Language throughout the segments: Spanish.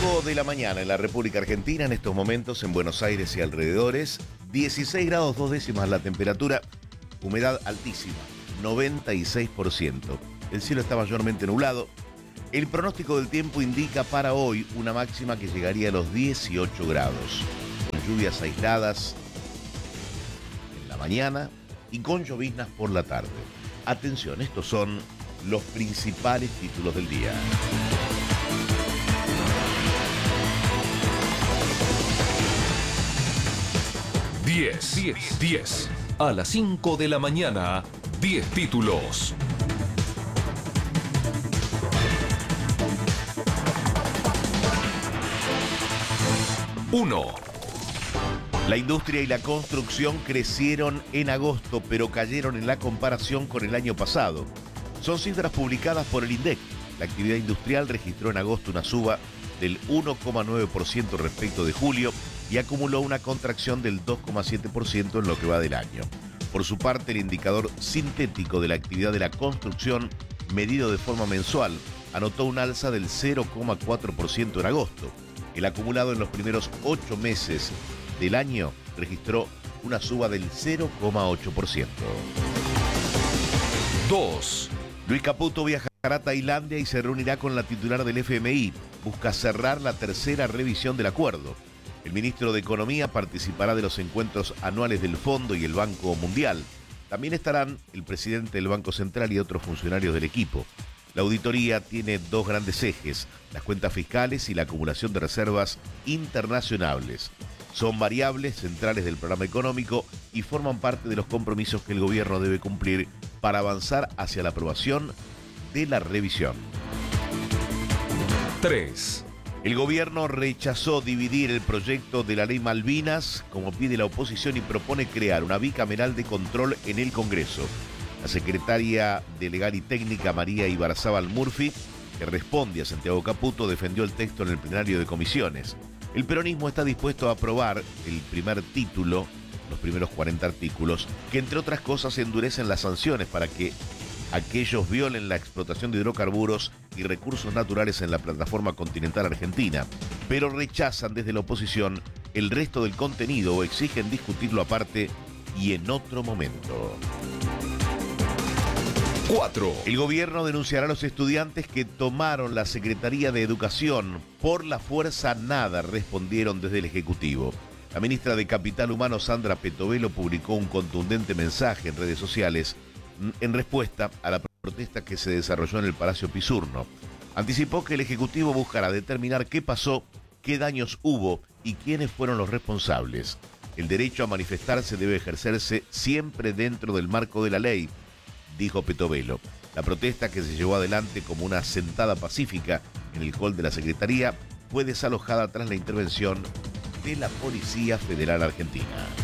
5 de la mañana en la República Argentina, en estos momentos en Buenos Aires y alrededores, 16 grados 2 décimas la temperatura, humedad altísima, 96%. El cielo está mayormente nublado. El pronóstico del tiempo indica para hoy una máxima que llegaría a los 18 grados, con lluvias aisladas en la mañana y con lloviznas por la tarde. Atención, estos son los principales títulos del día. Diez. A las 5 de la mañana, 10 títulos. 1. La industria y la construcción crecieron en agosto, pero cayeron en la comparación con el año pasado. Son cifras publicadas por el INDEC. La actividad industrial registró en agosto una suba del 1,9% respecto de julio y acumuló una contracción del 2,7% en lo que va del año. Por su parte, el indicador sintético de la actividad de la construcción, medido de forma mensual, anotó un alza del 0,4% en agosto. El acumulado en los primeros 8 meses del año registró una suba del 0,8%. 2. Luis Caputo viajará a Tailandia y se reunirá con la titular del FMI. Busca cerrar la tercera revisión del acuerdo. El ministro de Economía participará de los encuentros anuales del Fondo y el Banco Mundial. También estarán el presidente del Banco Central y otros funcionarios del equipo. La auditoría tiene dos grandes ejes, las cuentas fiscales y la acumulación de reservas internacionales. Son variables centrales del programa económico y forman parte de los compromisos que el gobierno debe cumplir para avanzar hacia la aprobación de la revisión. 3. El gobierno rechazó dividir el proyecto de la ley Malvinas, como pide la oposición, y propone crear una bicameral de control en el Congreso. La secretaria de Legal y Técnica, María Ibarzábal Murphy, que responde a Santiago Caputo, defendió el texto en el plenario de comisiones. El peronismo está dispuesto a aprobar el primer título, los primeros 40 artículos, que entre otras cosas endurecen las sanciones para que aquellos violen la explotación de hidrocarburos y recursos naturales en la plataforma continental argentina, pero rechazan desde la oposición el resto del contenido o exigen discutirlo aparte y en otro momento. 4. El gobierno denunciará a los estudiantes que tomaron la Secretaría de Educación. Por la fuerza nada, respondieron desde el Ejecutivo. La ministra de Capital Humano, Sandra Petovelo, publicó un contundente mensaje en redes sociales en respuesta a la protesta que se desarrolló en el Palacio Pisurno. Anticipó que el Ejecutivo buscará determinar qué pasó, qué daños hubo y quiénes fueron los responsables. El derecho a manifestarse debe ejercerse siempre dentro del marco de la ley, dijo Petovelo. La protesta, que se llevó adelante como una sentada pacífica en el hall de la Secretaría, fue desalojada tras la intervención de la Policía Federal Argentina.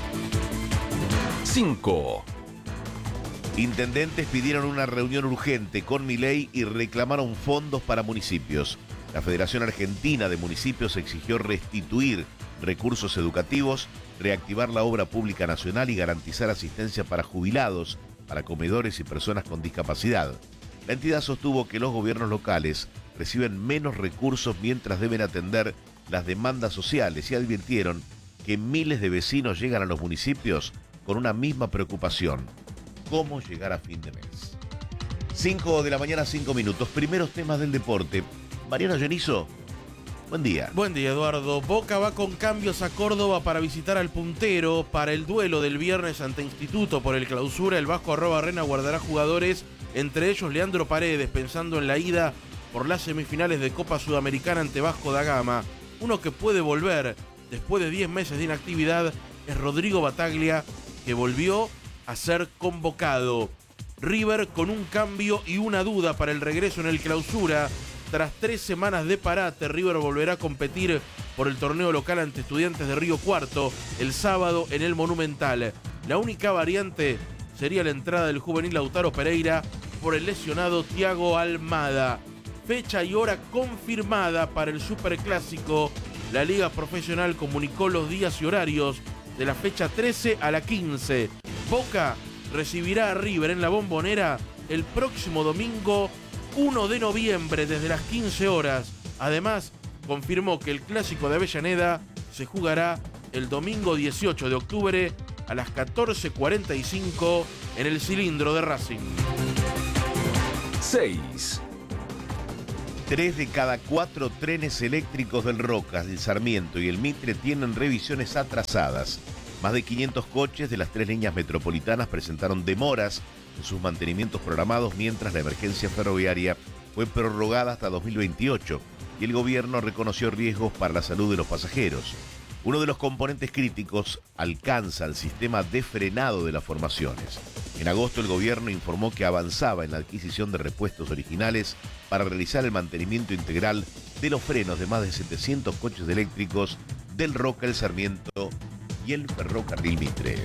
5. Intendentes pidieron una reunión urgente con Milei y reclamaron fondos para municipios. La Federación Argentina de Municipios exigió restituir recursos educativos, reactivar la obra pública nacional y garantizar asistencia para jubilados, para comedores y personas con discapacidad. La entidad sostuvo que los gobiernos locales reciben menos recursos mientras deben atender las demandas sociales y advirtieron que miles de vecinos llegan a los municipios con una misma preocupación: cómo llegar a fin de mes. 5 de la mañana, 5 minutos. Primeros temas del deporte. Mariano Genizo, buen día. Buen día, Eduardo. Boca va con cambios a Córdoba para visitar al puntero. Para el duelo del viernes ante Instituto por el Clausura, el Vasco Arrobarrena guardará jugadores, entre ellos Leandro Paredes, pensando en la ida por las semifinales de Copa Sudamericana ante Vasco da Gama. Uno que puede volver después de 10 meses de inactividad es Rodrigo Bataglia, que volvió a ser convocado. River con un cambio y una duda para el regreso en el Clausura. Tras 3 semanas de parate, River volverá a competir por el torneo local ante Estudiantes de Río Cuarto el sábado en el Monumental. La única variante sería la entrada del juvenil Lautaro Pereira por el lesionado Thiago Almada. Fecha y hora confirmada para el Superclásico. La Liga Profesional comunicó los días y horarios de la fecha 13 a la 15. Boca recibirá a River en la Bombonera el próximo domingo 1 de noviembre desde las 15 horas. Además, confirmó que el Clásico de Avellaneda se jugará el domingo 18 de octubre a las 14:45 en el cilindro de Racing. 6. 3 de cada 4 trenes eléctricos del Rocas, del Sarmiento y el Mitre tienen revisiones atrasadas. Más de 500 coches de las 3 líneas metropolitanas presentaron demoras en sus mantenimientos programados, mientras la emergencia ferroviaria fue prorrogada hasta 2028 y el gobierno reconoció riesgos para la salud de los pasajeros. Uno de los componentes críticos alcanza el sistema de frenado de las formaciones. En agosto el gobierno informó que avanzaba en la adquisición de repuestos originales para realizar el mantenimiento integral de los frenos de más de 700 coches eléctricos del Roca, el Sarmiento y el Ferrocarril Mitre.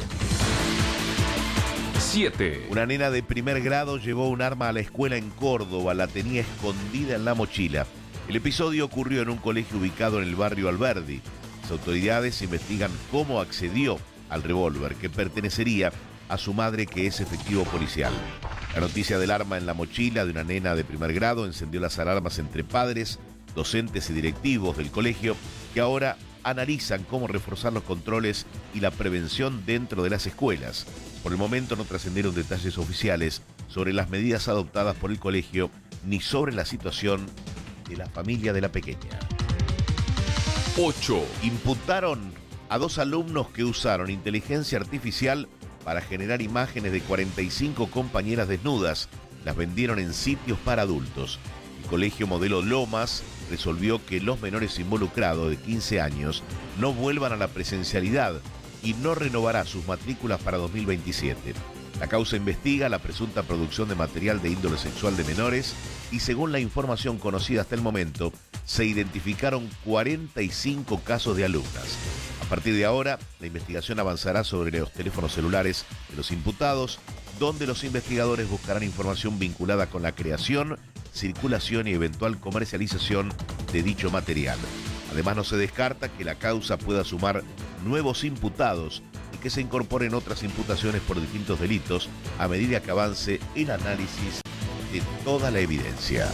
7. Una nena de primer grado llevó un arma a la escuela en Córdoba, la tenía escondida en la mochila. El episodio ocurrió en un colegio ubicado en el barrio Alberdi. Las autoridades investigan cómo accedió al revólver que pertenecería a su madre, que es efectivo policial. La noticia del arma en la mochila de una nena de primer grado encendió las alarmas entre padres, docentes y directivos del colegio, que ahora analizan cómo reforzar los controles y la prevención dentro de las escuelas. Por el momento no trascendieron detalles oficiales sobre las medidas adoptadas por el colegio ni sobre la situación de la familia de la pequeña. 8. Imputaron a 2 alumnos que usaron inteligencia artificial para generar imágenes de 45 compañeras desnudas. Las vendieron en sitios para adultos. El Colegio Modelo Lomas resolvió que los menores involucrados de 15 años no vuelvan a la presencialidad y no renovará sus matrículas para 2027. La causa investiga la presunta producción de material de índole sexual de menores y, según la información conocida hasta el momento, se identificaron 45 casos de alumnas. A partir de ahora, la investigación avanzará sobre los teléfonos celulares de los imputados, donde los investigadores buscarán información vinculada con la creación, circulación y eventual comercialización de dicho material. Además, no se descarta que la causa pueda sumar nuevos imputados y que se incorporen otras imputaciones por distintos delitos a medida que avance el análisis de toda la evidencia.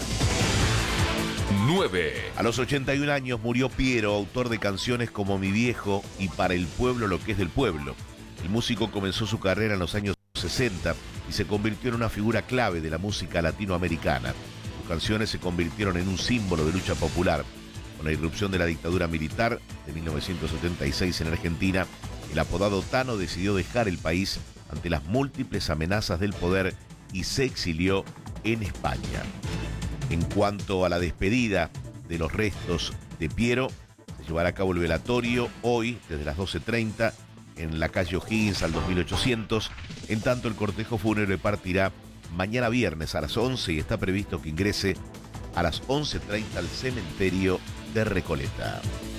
9. A los 81 años murió Piero, autor de canciones como Mi Viejo y Para el Pueblo lo que es del pueblo. El músico comenzó su carrera en los años 60 y se convirtió en una figura clave de la música latinoamericana. Sus canciones se convirtieron en un símbolo de lucha popular. Con la irrupción de la dictadura militar de 1976 en Argentina, el apodado Tano decidió dejar el país ante las múltiples amenazas del poder y se exilió en España. En cuanto a la despedida de los restos de Piero, se llevará a cabo el velatorio hoy desde las 12:30 en la calle O'Higgins al 2800. En tanto, el cortejo fúnebre partirá mañana viernes a las 11 y está previsto que ingrese a las 11:30 al cementerio de Recoleta.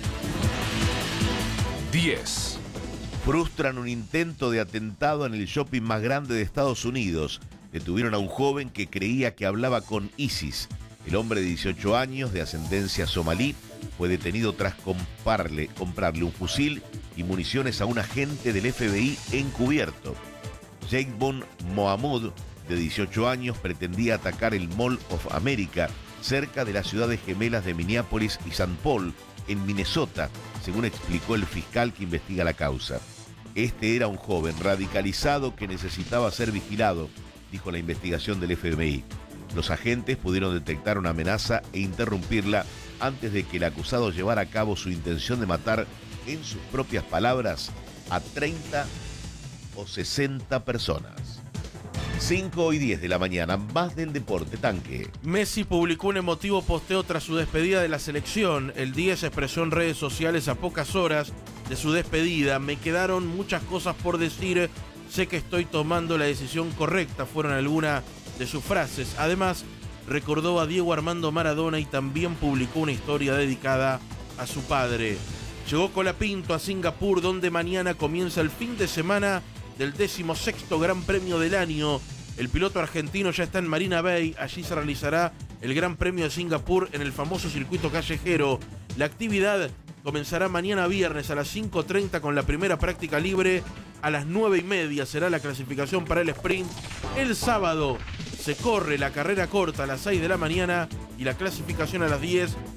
10. Frustran un intento de atentado en el shopping más grande de Estados Unidos. Detuvieron a un joven que creía que hablaba con ISIS. El hombre de 18 años, de ascendencia somalí, fue detenido tras comprarle un fusil y municiones a un agente del FBI encubierto. Jayvon Mohamud, de 18 años, pretendía atacar el Mall of America, cerca de las ciudades gemelas de Minneapolis y St. Paul, en Minnesota, según explicó el fiscal que investiga la causa. Este era un joven radicalizado que necesitaba ser vigilado, dijo la investigación del FBI. Los agentes pudieron detectar una amenaza e interrumpirla antes de que el acusado llevara a cabo su intención de matar, en sus propias palabras, a 30 o 60 personas. 5:10 de la mañana, más del deporte, Tanque. Messi publicó un emotivo posteo tras su despedida de la selección. El 10 expresó en redes sociales a pocas horas de su despedida: me quedaron muchas cosas por decir, sé que estoy tomando la decisión correcta, fueron algunas de sus frases. Además, recordó a Diego Armando Maradona y también publicó una historia dedicada a su padre. Llegó Colapinto a Singapur, donde mañana comienza el fin de semana del 16º Gran Premio del año. El piloto argentino ya está en Marina Bay. Allí se realizará el Gran Premio de Singapur en el famoso circuito callejero. La actividad comenzará mañana viernes a las 5:30 con la primera práctica libre. A las 9:30 será la clasificación para el sprint. El sábado se corre la carrera corta a las 6 de la mañana y la clasificación a las 10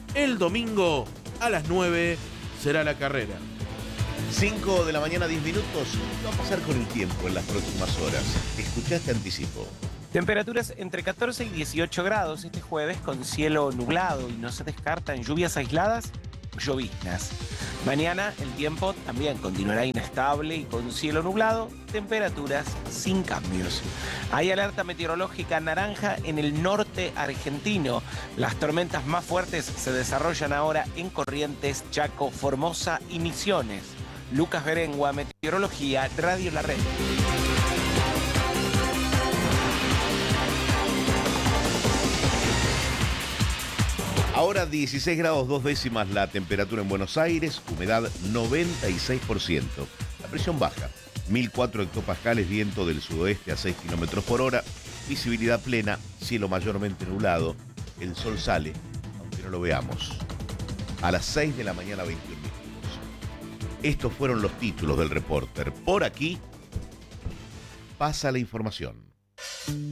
El domingo a las 9 será la carrera. 5 de la mañana, 10 minutos. ¿Qué va a pasar con el tiempo en las próximas horas? Escuchá este anticipo. Temperaturas entre 14 y 18 grados este jueves con cielo nublado y no se descartan lluvias aisladas o lloviznas. Mañana el tiempo también continuará inestable y con cielo nublado, temperaturas sin cambios. Hay alerta meteorológica naranja en el norte argentino. Las tormentas más fuertes se desarrollan ahora en Corrientes, Chaco, Formosa y Misiones. Lucas Berengua, Meteorología, Radio La Red. Ahora 16 grados 2 décimas la temperatura en Buenos Aires, humedad 96%. La presión baja, 1004 hectopascales, viento del sudoeste a 6 kilómetros por hora, visibilidad plena, cielo mayormente nublado, el sol sale, aunque no lo veamos. A las 6 de la mañana, 21 minutos. Estos fueron los títulos del Reporter. Por aquí pasa la información.